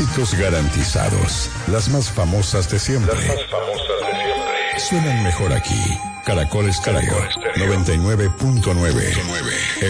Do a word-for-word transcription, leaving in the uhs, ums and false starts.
Éxitos garantizados. Las más famosas de siempre. Las más famosas de siempre. Suenan mejor aquí. Caracol Estéreo noventa y nueve punto nueve.